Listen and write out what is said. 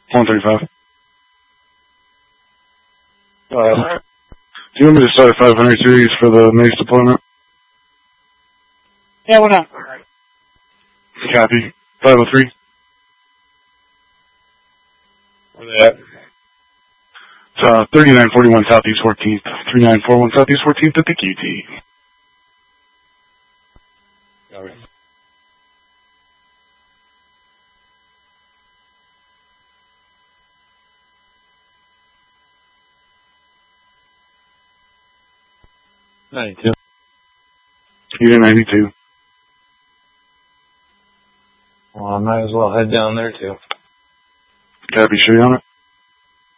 135. Alright. Do you want me to start a 500 series for the Mace deployment? Yeah, why not? Copy. 503. Where they at? 3941 Southeast 14th. 3941 Southeast 14th at the QT. Alright. Unit 92. Well, I might as well head down there too. Copy, sure you on it?